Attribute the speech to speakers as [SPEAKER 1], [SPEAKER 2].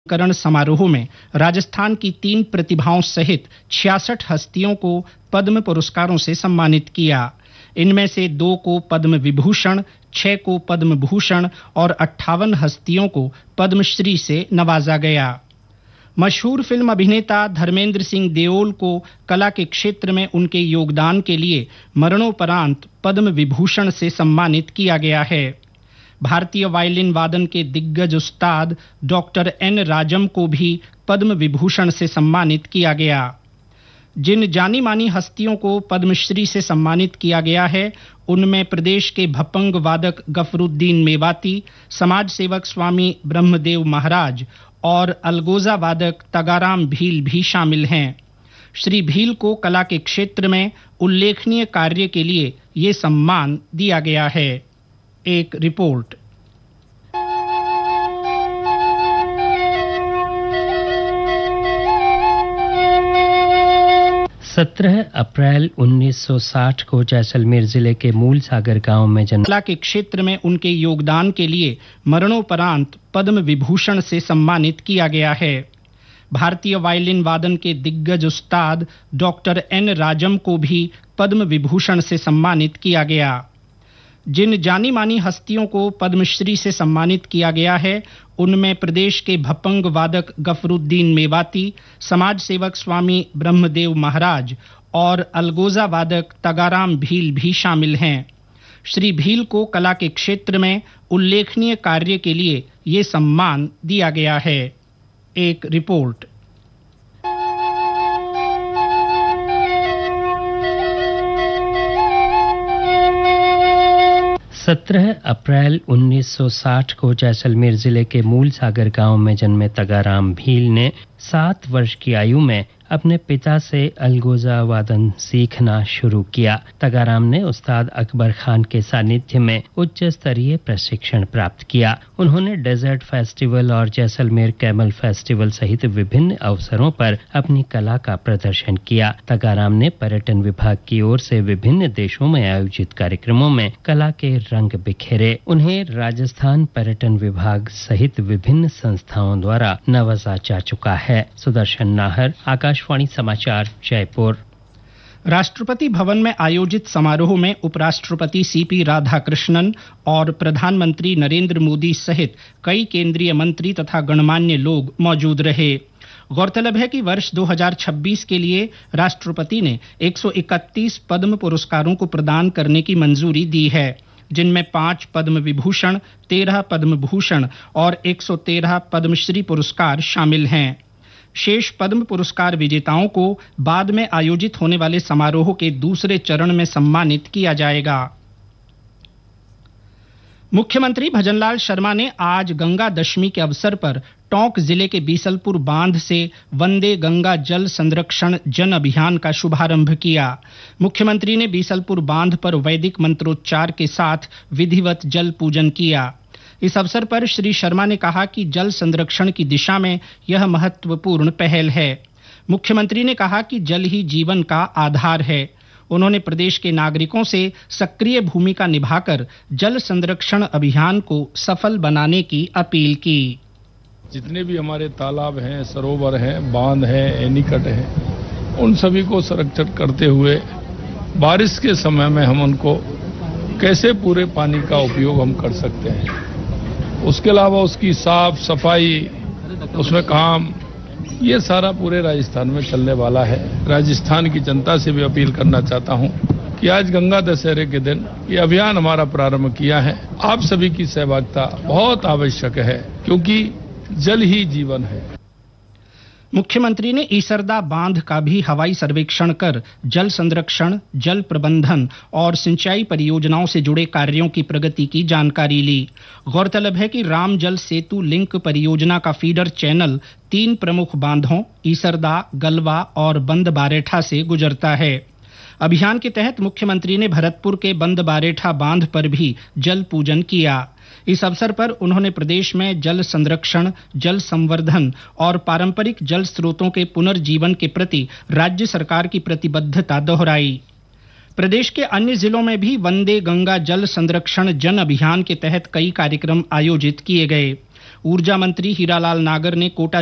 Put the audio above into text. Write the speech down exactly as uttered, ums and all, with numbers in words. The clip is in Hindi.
[SPEAKER 1] करण समारोह में राजस्थान की तीन प्रतिभाओं सहित छियासठ हस्तियों को पद्म पुरस्कारों से सम्मानित किया। इनमें से दो को पद्म विभूषण, छह को पद्म भूषण और अट्ठावन हस्तियों को पद्मश्री से नवाजा गया। मशहूर फिल्म अभिनेता धर्मेंद्र सिंह देओल को कला के क्षेत्र में उनके योगदान के लिए मरणोपरांत पद्म विभूषण से सम्मानित किया गया है। भारतीय वायलिन वादन के दिग्गज उस्ताद डॉक्टर एन राजम को भी पद्म विभूषण से सम्मानित किया गया। जिन जानी मानी हस्तियों को पद्मश्री से सम्मानित किया गया है, उनमें प्रदेश के भपंग वादक गफरुद्दीन मेवाती, समाज सेवक स्वामी ब्रह्मदेव महाराज और अलगोजा वादक तगाराम भील भी शामिल हैं। श्री भील को कला के क्षेत्र में उल्लेखनीय कार्य के लिए ये सम्मान दिया गया है। एक रिपोर्ट।
[SPEAKER 2] सत्रह अप्रैल उन्नीस सौ साठ को जैसलमेर जिले के मूल सागर गांव में जन्म
[SPEAKER 1] कला के क्षेत्र में उनके योगदान के लिए मरणोपरांत पद्म विभूषण से सम्मानित किया गया है। भारतीय वायलिन वादन के दिग्गज उस्ताद डॉक्टर एन राजम को भी पद्म विभूषण से सम्मानित किया गया। जिन जानी मानी हस्तियों को पद्मश्री से सम्मानित किया गया है, उनमें प्रदेश के भपंग वादक गफरुद्दीन मेवाती, समाज सेवक स्वामी ब्रह्मदेव महाराज और अलगोजा वादक तगाराम भील भी शामिल हैं। श्री भील को कला के क्षेत्र में उल्लेखनीय कार्य के लिए ये सम्मान दिया गया है। एक रिपोर्ट।
[SPEAKER 2] सत्रह अप्रैल उन्नीस सौ साठ को जैसलमेर जिले के मूल सागर गांव में जन्मे तगाराम भील ने सात वर्ष की आयु में अपने पिता से अलगोजा वादन सीखना शुरू किया। तगाराम ने उस्ताद अकबर खान के सानिध्य में उच्च स्तरीय प्रशिक्षण प्राप्त किया। उन्होंने डेजर्ट फेस्टिवल और जैसलमेर कैमल फेस्टिवल सहित विभिन्न अवसरों पर अपनी कला का प्रदर्शन किया। तगाराम ने पर्यटन विभाग की ओर से विभिन्न देशों में आयोजित कार्यक्रमों में कला के रंग बिखेरे। उन्हें राजस्थान पर्यटन विभाग सहित विभिन्न संस्थाओं द्वारा नवाजा जा चुका है। सुदर्शन नाहर, आकाशवाणी समाचार, जयपुर।
[SPEAKER 1] राष्ट्रपति भवन में आयोजित समारोह में उपराष्ट्रपति सीपी राधाकृष्णन और प्रधानमंत्री नरेंद्र मोदी सहित कई केंद्रीय मंत्री तथा गणमान्य लोग मौजूद रहे। गौरतलब है कि वर्ष दो हज़ार छब्बीस के लिए राष्ट्रपति ने एक सौ इकतीस पद्म पुरस्कारों को प्रदान करने की मंजूरी दी है, जिनमें पांच पद्म विभूषण, तेरह पद्म भूषण और एक सौ तेरह पद्मश्री पुरस्कार शामिल हैं। शेष पद्म पुरस्कार विजेताओं को बाद में आयोजित होने वाले समारोह के दूसरे चरण में सम्मानित किया जाएगा। मुख्यमंत्री भजनलाल शर्मा ने आज गंगा दशमी के अवसर पर टोंक जिले के बीसलपुर बांध से वंदे गंगा जल संरक्षण जन अभियान का शुभारंभ किया। मुख्यमंत्री ने बीसलपुर बांध पर वैदिक मंत्रोच्चार के साथ विधिवत जल पूजन किया। इस अवसर पर श्री शर्मा ने कहा कि जल संरक्षण की दिशा में यह महत्वपूर्ण पहल है। मुख्यमंत्री ने कहा कि जल ही जीवन का आधार है। उन्होंने प्रदेश के नागरिकों से सक्रिय भूमिका निभाकर जल संरक्षण अभियान को सफल बनाने की अपील की।
[SPEAKER 3] जितने भी हमारे तालाब हैं, सरोवर हैं, बांध हैं, एनीकट हैं, उन सभी को संरक्षण करते हुए बारिश के समय में हम उनको कैसे पूरे पानी का उपयोग हम कर सकते हैं, उसके अलावा उसकी साफ सफाई, उसमें काम, ये सारा पूरे राजस्थान में चलने वाला है। राजस्थान की जनता से भी अपील करना चाहता हूं कि आज गंगा दशहरे के दिन ये अभियान हमारा प्रारंभ किया है। आप सभी की सहभागिता बहुत आवश्यक है, क्योंकि जल ही जीवन है।
[SPEAKER 1] मुख्यमंत्री ने ईसरदा बांध का भी हवाई सर्वेक्षण कर जल संरक्षण, जल प्रबंधन और सिंचाई परियोजनाओं से जुड़े कार्यों की प्रगति की जानकारी ली। गौरतलब है कि राम जल सेतु लिंक परियोजना का फीडर चैनल तीन प्रमुख बांधों ईसरदा, गलवा और बंद बारेठा से गुजरता है। अभियान के तहत मुख्यमंत्री ने भरतपुर के बंद बारेठा बांध पर भी जल पूजन किया। इस अवसर पर उन्होंने प्रदेश में जल संरक्षण, जल संवर्धन और पारंपरिक जल स्रोतों के पुनर्जीवन के प्रति राज्य सरकार की प्रतिबद्धता दोहराई। प्रदेश के अन्य जिलों में भी वंदे गंगा जल संरक्षण जन अभियान के तहत कई कार्यक्रम आयोजित किए गए। ऊर्जा मंत्री हीरालाल नागर ने कोटा